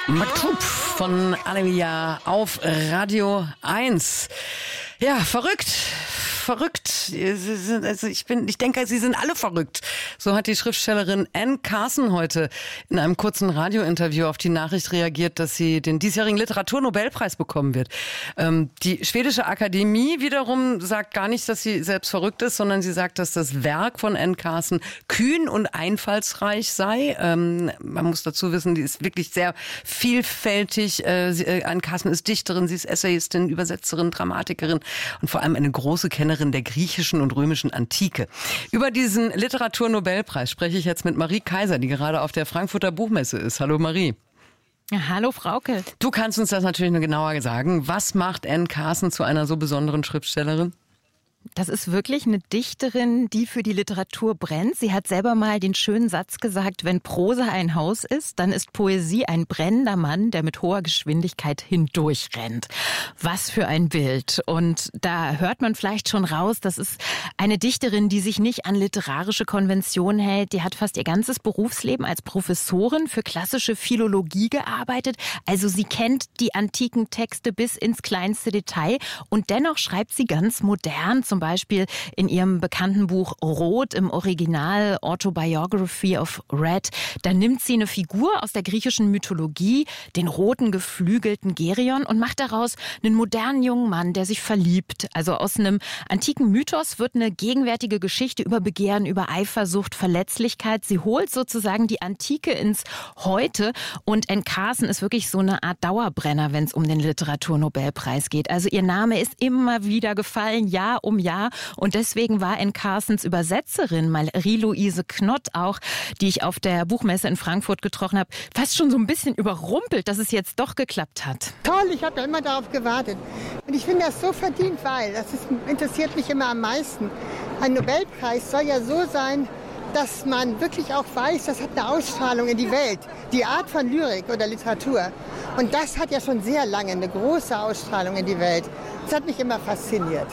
Maktub von Alemia auf Radio 1. Ja, verrückt. Ich denke, sie sind alle verrückt. So hat die Schriftstellerin Anne Carson heute in einem kurzen Radiointerview auf die Nachricht reagiert, dass sie den diesjährigen Literaturnobelpreis bekommen wird. Die schwedische Akademie wiederum sagt gar nicht, dass sie selbst verrückt ist, sondern sie sagt, dass das Werk von Anne Carson kühn und einfallsreich sei. Man muss dazu wissen, die ist wirklich sehr vielfältig. Anne Carson ist Dichterin, sie ist Essayistin, Übersetzerin, Dramatikerin und vor allem eine große Kennerin der griechischen und römischen Antike. Über diesen Literaturnobelpreis spreche ich jetzt mit Marie Kaiser, die gerade auf der Frankfurter Buchmesse ist. Hallo Marie. Ja, hallo Frauke. Du kannst uns das natürlich noch genauer sagen. Was macht Anne Carson zu einer so besonderen Schriftstellerin? Das ist wirklich eine Dichterin, die für die Literatur brennt. Sie hat selber mal den schönen Satz gesagt, wenn Prosa ein Haus ist, dann ist Poesie ein brennender Mann, der mit hoher Geschwindigkeit hindurchrennt. Was für ein Bild. Und da hört man vielleicht schon raus, das ist eine Dichterin, die sich nicht an literarische Konventionen hält. Die hat fast ihr ganzes Berufsleben als Professorin für klassische Philologie gearbeitet. Also sie kennt die antiken Texte bis ins kleinste Detail. Und dennoch schreibt sie ganz modern, zum Beispiel in ihrem bekannten Buch Rot im Original Autobiography of Red. Da nimmt sie eine Figur aus der griechischen Mythologie, den roten geflügelten Geryon, und macht daraus einen modernen jungen Mann, der sich verliebt. Also aus einem antiken Mythos wird eine gegenwärtige Geschichte über Begehren, über Eifersucht, Verletzlichkeit. Sie holt sozusagen die Antike ins Heute, und Anne Carson ist wirklich so eine Art Dauerbrenner, wenn es um den Literaturnobelpreis geht. Also ihr Name ist immer wieder gefallen, Jahr um Jahr. Und deswegen war Anne Carsons Übersetzerin, Marie-Louise Knott auch, die ich auf der Buchmesse in Frankfurt getroffen habe, fast schon so ein bisschen überrumpelt, dass es jetzt doch geklappt hat. Toll, ich habe immer darauf gewartet. Und ich finde das so verdient, weil interessiert mich immer am meisten. Ein Nobelpreis soll ja so sein, dass man wirklich auch weiß, das hat eine Ausstrahlung in die Welt. Die Art von Lyrik oder Literatur. Und das hat ja schon sehr lange eine große Ausstrahlung in die Welt. Das hat mich immer fasziniert.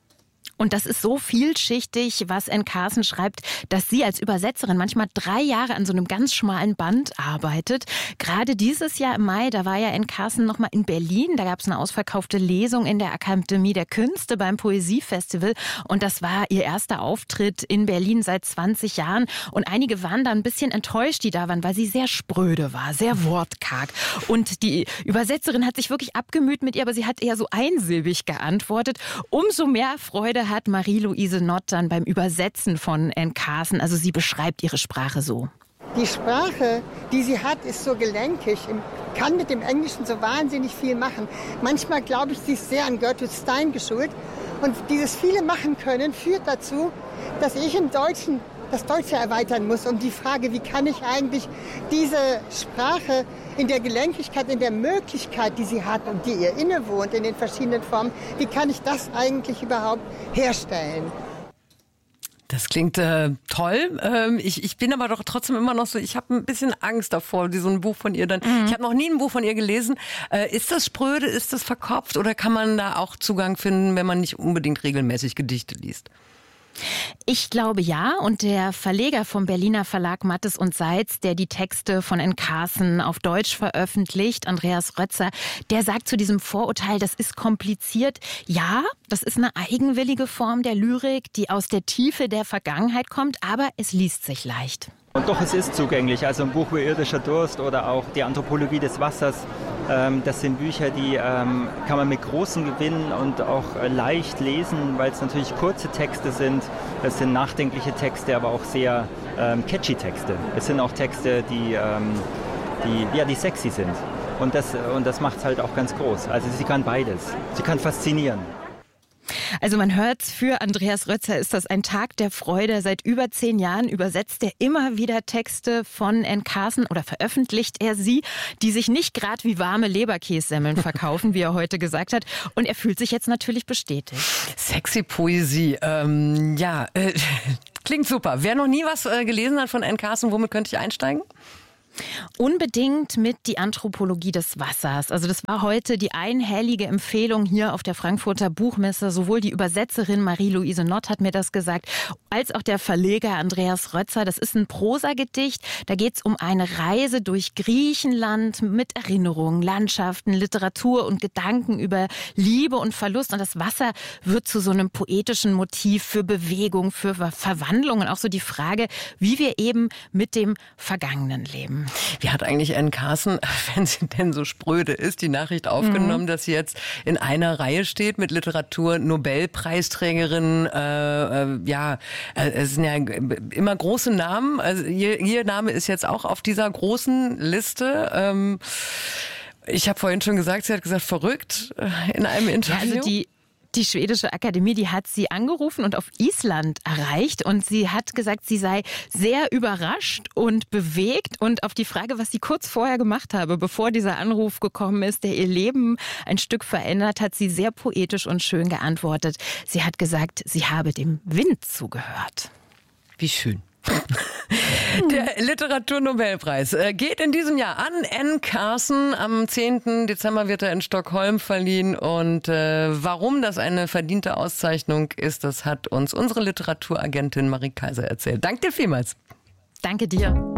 Und das ist so vielschichtig, was Anne Carson schreibt, dass sie als Übersetzerin manchmal 3 Jahre an so einem ganz schmalen Band arbeitet. Gerade dieses Jahr im Mai, da war ja Anne Carson noch mal in Berlin. Da gab es eine ausverkaufte Lesung in der Akademie der Künste beim Poesiefestival. Und das war ihr erster Auftritt in Berlin seit 20 Jahren. Und einige waren da ein bisschen enttäuscht, die da waren, weil sie sehr spröde war, sehr wortkarg. Und die Übersetzerin hat sich wirklich abgemüht mit ihr, aber sie hat eher so einsilbig geantwortet. Umso mehr Freude hat Marie-Louise Knott dann beim Übersetzen von Anne Carson. Also sie beschreibt ihre Sprache so. Die Sprache, die sie hat, ist so gelenkig, kann mit dem Englischen so wahnsinnig viel machen. Manchmal glaube ich, sie ist sehr an Gertrude Stein geschult. Und dieses viele machen können führt dazu, dass ich im Deutschen das Deutsche erweitern muss, um die Frage, wie kann ich eigentlich diese Sprache in der Gelenkigkeit, in der Möglichkeit, die sie hat und die ihr innewohnt in den verschiedenen Formen, wie kann ich das eigentlich überhaupt herstellen? Das klingt toll. Ich bin aber doch trotzdem immer noch so, ich habe ein bisschen Angst davor, so ein Buch von ihr dann. Ich habe noch nie ein Buch von ihr gelesen. Ist das spröde, ist das verkopft oder kann man da auch Zugang finden, wenn man nicht unbedingt regelmäßig Gedichte liest? Ich glaube ja, und der Verleger vom Berliner Verlag Mattes und Seitz, der die Texte von Anne Carson auf Deutsch veröffentlicht, Andreas Rötzer, der sagt zu diesem Vorurteil, das ist kompliziert. Ja, das ist eine eigenwillige Form der Lyrik, die aus der Tiefe der Vergangenheit kommt, aber es liest sich leicht. Und doch, es ist zugänglich. Also ein Buch wie Irdischer Durst oder auch die Anthropologie des Wassers, das sind Bücher, die kann man mit großem Gewinn und auch leicht lesen, weil es natürlich kurze Texte sind. Es sind nachdenkliche Texte, aber auch sehr catchy Texte. Es sind auch Texte, die sexy sind. Und das macht es halt auch ganz groß. Also sie kann beides. Sie kann faszinieren. Also man hört's, für Andreas Rötzer ist das ein Tag der Freude. Seit über 10 Jahren übersetzt er immer wieder Texte von Anne Carson oder veröffentlicht er sie, die sich nicht gerade wie warme Leberkässemmeln verkaufen, wie er heute gesagt hat. Und er fühlt sich jetzt natürlich bestätigt. Sexy Poesie, klingt super. Wer noch nie was gelesen hat von Anne Carson, womit könnte ich einsteigen? Unbedingt mit Die Anthropologie des Wassers. Also das war heute die einhellige Empfehlung hier auf der Frankfurter Buchmesse. Sowohl die Übersetzerin Marie-Louise Nott hat mir das gesagt, als auch der Verleger Andreas Rötzer. Das ist ein Prosagedicht. Da geht es um eine Reise durch Griechenland mit Erinnerungen, Landschaften, Literatur und Gedanken über Liebe und Verlust. Und das Wasser wird zu so einem poetischen Motiv für Bewegung, für Verwandlung und auch so die Frage, wie wir eben mit dem Vergangenen leben. Wie hat eigentlich Anne Carson, wenn sie denn so spröde ist, die Nachricht aufgenommen, dass sie jetzt in einer Reihe steht mit Literatur-Nobelpreisträgerinnen? Es sind ja immer große Namen. Also ihr Name ist jetzt auch auf dieser großen Liste. Ich habe vorhin schon gesagt, sie hat gesagt, verrückt in einem Interview. Ja, also die schwedische Akademie, die hat sie angerufen und auf Island erreicht und sie hat gesagt, sie sei sehr überrascht und bewegt und auf die Frage, was sie kurz vorher gemacht habe, bevor dieser Anruf gekommen ist, der ihr Leben ein Stück verändert, hat sie sehr poetisch und schön geantwortet. Sie hat gesagt, sie habe dem Wind zugehört. Wie schön. Der Literaturnobelpreis geht in diesem Jahr an Anne Carson. Am 10. Dezember wird er in Stockholm verliehen. Und warum das eine verdiente Auszeichnung ist, das hat uns unsere Literaturagentin Marie Kaiser erzählt. Danke dir vielmals. Danke dir.